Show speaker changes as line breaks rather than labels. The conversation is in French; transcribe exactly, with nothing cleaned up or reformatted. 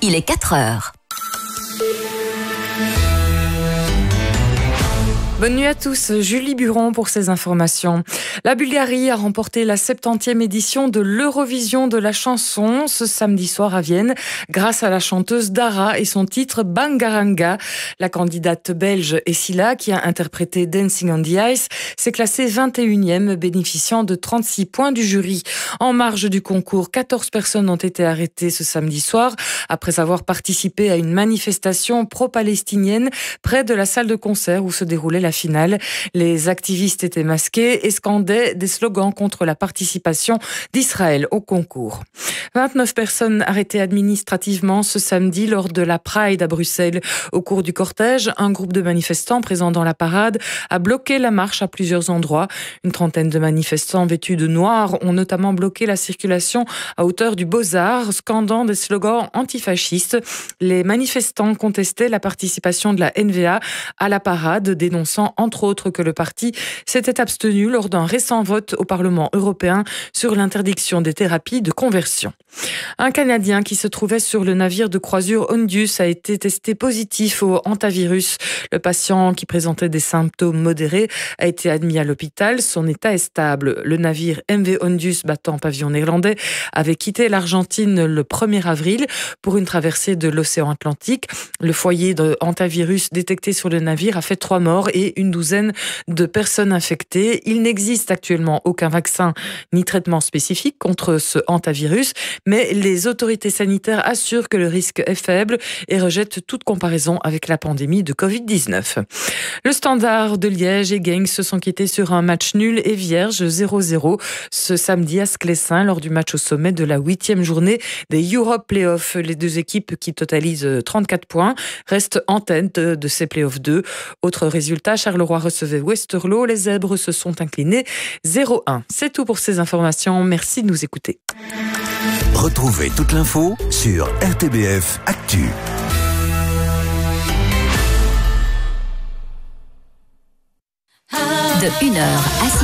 il est quatre heures.
Bonne nuit à tous, Julie Buron pour ces informations. La Bulgarie a remporté la septantième édition de l'Eurovision de la chanson ce samedi soir à Vienne grâce à la chanteuse Dara et son titre Bangaranga. La candidate belge Essila, qui a interprété Dancing on the Ice, s'est classée vingt et unième, bénéficiant de trente-six points du jury. En marge du concours, quatorze personnes ont été arrêtées ce samedi soir après avoir participé à une manifestation pro-palestinienne près de la salle de concert où se déroulait la finale. Les activistes étaient masqués et scandaient des slogans contre la participation d'Israël au concours. vingt-neuf personnes arrêtées administrativement ce samedi lors de la Pride à Bruxelles. Au cours du cortège, un groupe de manifestants présents dans la parade a bloqué la marche à plusieurs endroits. Une trentaine de manifestants vêtus de noir ont notamment bloqué la circulation à hauteur du Beaux-Arts, scandant des slogans antifascistes. Les manifestants contestaient la participation de la N V A à la parade, dénonçant entre autres que le parti s'était abstenu lors d'un récent vote au Parlement européen sur l'interdiction des thérapies de conversion. Un Canadien qui se trouvait sur le navire de croisière Ondius a été testé positif au hantavirus. Le patient, qui présentait des symptômes modérés, a été admis à l'hôpital. Son état est stable. Le navire M V Ondius, battant pavillon néerlandais, avait quitté l'Argentine le premier avril pour une traversée de l'océan Atlantique. Le foyer de hantavirus détecté sur le navire a fait trois morts et une douzaine de personnes infectées. Il n'existe actuellement aucun vaccin ni traitement spécifique contre ce hantavirus, mais les autorités sanitaires assurent que le risque est faible et rejettent toute comparaison avec la pandémie de covid dix-neuf. Le Standard de Liège et Genk se sont quittés sur un match nul et vierge zéro zéro ce samedi à Sclessin lors du match au sommet de la huitième journée des Europe Playoffs. Les deux équipes, qui totalisent trente-quatre points, restent en tête de ces Playoffs deux. Autre résultat, Charleroi recevait Westerlo. Les Zèbres se sont inclinés zéro un. C'est tout pour ces informations. Merci de nous écouter.
Retrouvez toute l'info sur R T B F Actu.
De une heure à six